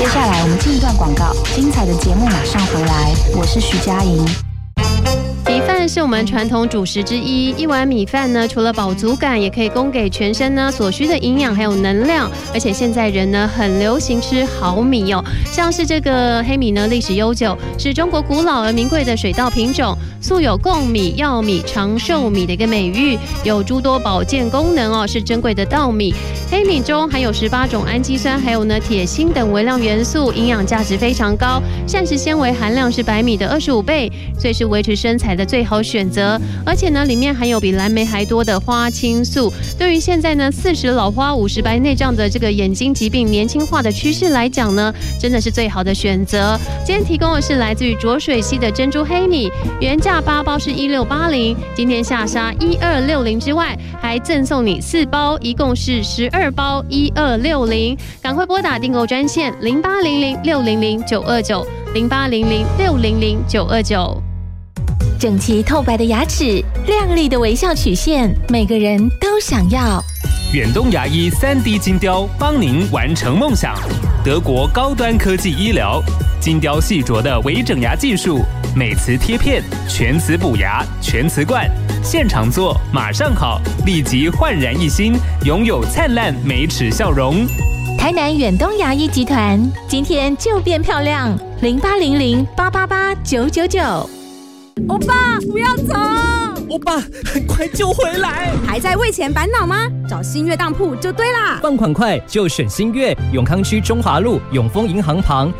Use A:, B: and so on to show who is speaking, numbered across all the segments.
A: 接下来我们进一段广告，精彩的节目马上回来，我是徐佳莹。
B: 米饭是我们传统主食之一，一碗米饭呢，除了饱足感，也可以供给全身呢所需的营养还有能量。而且现在人呢很流行吃好米哦，像是这个黑米呢，历史悠久，是中国古老而名贵的水稻品种，素有贡米、药米、长寿米的一个美誉，有诸多保健功能哦，是珍贵的稻米。黑米中含有18种氨基酸，还有呢铁、锌等微量元素，营养价值非常高，膳食纤维含量是白米的25倍，所以是维持身材的最好选择。而且呢，里面含有比蓝莓还多的花青素，对于现在呢40老花50白内障的这个眼睛疾病年轻化的趋势来讲呢，真的是最好的选择。今天提供的是来自于浊水溪的珍珠黑米，原价8包是1680，今天下杀1260之外，还赠送你4包，一共是12包1260。赶快拨打订购专线0800600929 0800600929。
C: 整齐透白的牙齿，亮丽的微笑曲线，每个人都想要。
D: 远东牙医3D 金雕帮您完成梦想。德国高端科技医疗，金雕细琢的微整牙技术，美瓷贴片，全瓷补牙，全瓷冠，现场做马上好，立即焕然一新，拥有灿烂美齿笑容。
C: 台南远东牙医集团，今天就变漂亮，0800888999。
E: 欧巴，不要走！
F: 欧巴，很快就回来。
E: 还在为钱烦恼吗？找新月当铺就对啦。
F: 放款快就选新月，永康区中华路永丰银行旁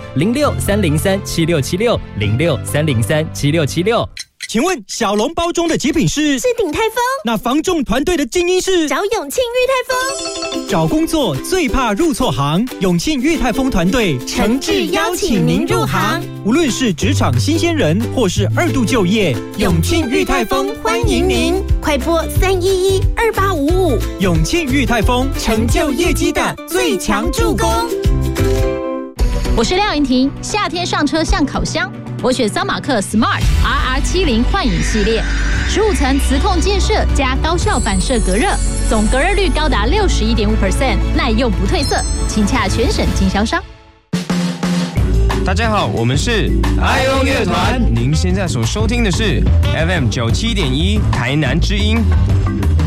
F: ，063037676，063037676。请问小笼包中的极品是
E: 鼎泰丰。
F: 那房仲团队的精英是
E: 找永庆裕泰丰。
F: 找工作最怕入错行，永庆裕泰丰团队
E: 诚挚邀请您入行。
F: 无论是职场新鲜人或是2度就业，永庆裕泰丰欢迎您。
E: 快拨3112855。
F: 永庆裕泰丰，成就业绩的最强助攻。
G: 我是廖云婷，夏天上车像烤箱。我选桑马克 Smart RR70 幻影系列，15层磁控建设加高效反射隔热，总隔热率高达61.5%，耐用不褪色，请洽全省经销商。
H: 大家好，我们是爱用乐团。您现在所收听的是 FM 97.1台南之音。